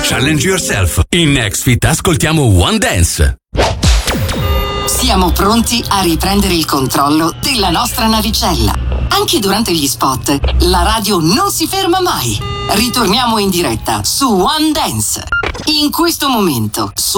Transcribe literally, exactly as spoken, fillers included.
Challenge yourself. In Nextfit ascoltiamo One Dance. Siamo pronti a riprendere il controllo della nostra navicella. Anche durante gli spot, la radio non si ferma mai. Ritorniamo in diretta su One Dance. In questo momento, su